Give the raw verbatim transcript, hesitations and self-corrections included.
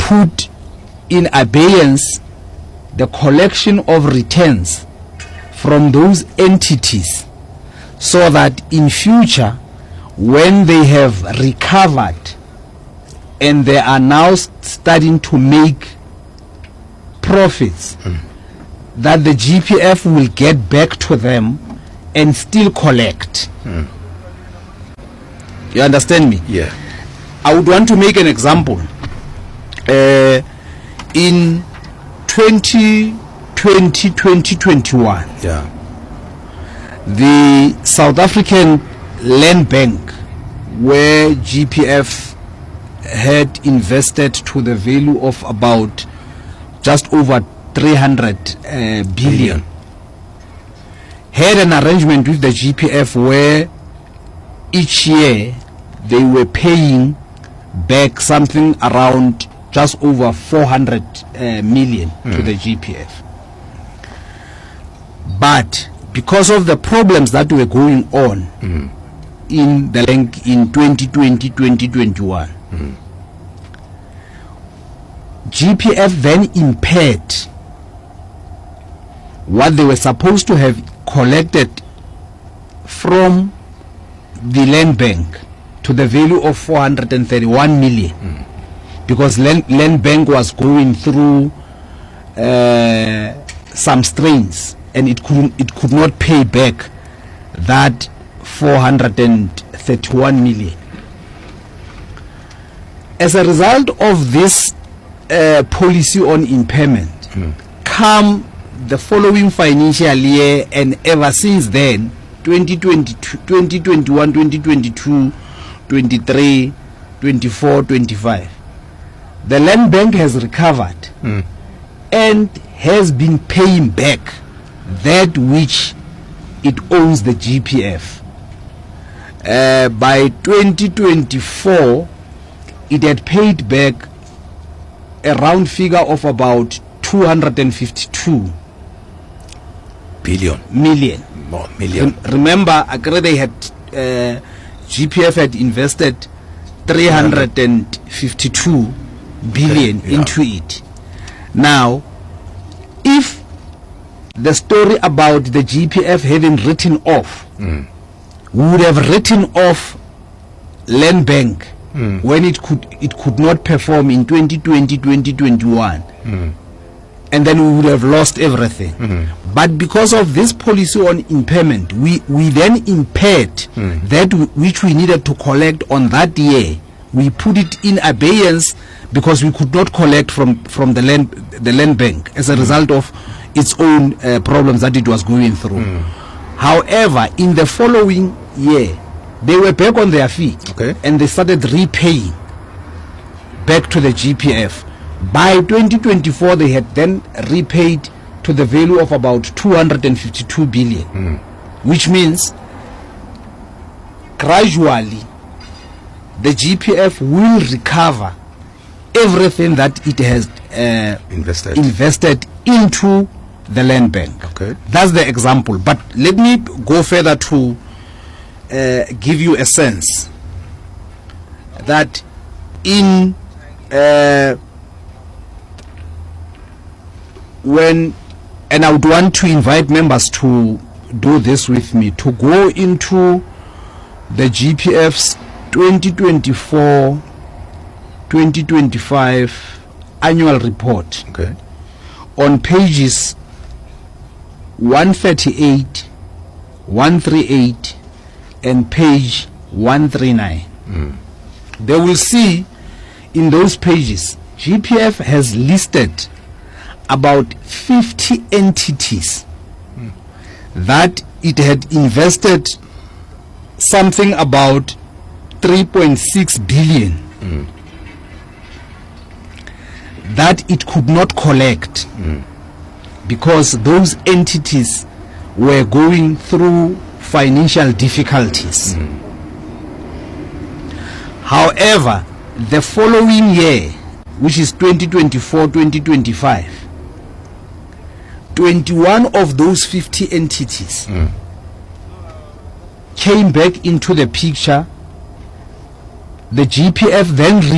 put in abeyance the collection of returns from those entities, so that in future, when they have recovered and they are now starting to make profits, mm. that the G P F will get back to them and still collect. Mm. You understand me? Yeah. I would want to make an example. Uh, in twenty twenty, twenty twenty-one, yeah, the South African Land Bank, where G P F had invested to the value of about just over three hundred uh, billion, had an arrangement with the G P F where each year they were paying back something around just over four hundred uh, million mm. to the G P F. But because of the problems that were going on mm. in the link in twenty twenty, twenty twenty-one, mm. G P F then impaired what they were supposed to have collected from the land bank to the value of four hundred thirty-one million, mm. because land, land bank was going through uh, some strains, and it could it could not pay back that four hundred thirty-one million. As a result of this uh, policy on impairment, mm. come the following financial year and ever since then, twenty twenty-two, twenty twenty-one, twenty twenty-two, twenty-three, twenty-four, twenty-five, the land bank has recovered mm. and has been paying back that which it owes the G P F. Uh, by twenty twenty-four, it had paid back a round figure of about two hundred fifty-two billion million. More million. Rem- remember, Accra, they had uh, G P F had invested three hundred fifty-two billion okay, yeah. into it. Now, if the story about the G P F having written off, mm. would have written off land bank mm. when it could it could not perform in twenty twenty, twenty twenty-one, mm. and then we would have lost everything. Mm-hmm. But because of this policy on impairment, we we then impaired mm. that w- which we needed to collect on that year. We put it in abeyance because we could not collect from from the land the land bank as a mm. result of its own uh, problems that it was going through. Mm. However, in the following year, they were back on their feet, okay. and they started repaying back to the G P F. By twenty twenty-four, they had then repaid to the value of about two hundred fifty-two billion, mm. which means gradually the G P F will recover everything that it has uh, invested. invested into the land bank. Okay. That's the example. But let me go further to uh, give you a sense that in uh, when, and I would want to invite members to do this with me, to go into the G P F's twenty twenty-four twenty twenty-five annual report. Okay. On pages one thirty-eight, one thirty-eight, and page one thirty-nine. Mm. They will see in those pages G P F has listed about fifty entities mm. that it had invested something about three point six billion mm. that it could not collect mm. because those entities were going through financial difficulties. Mm. However, the following year, which is twenty twenty-four twenty twenty-five, twenty-one of those fifty entities mm. came back into the picture. The G P F then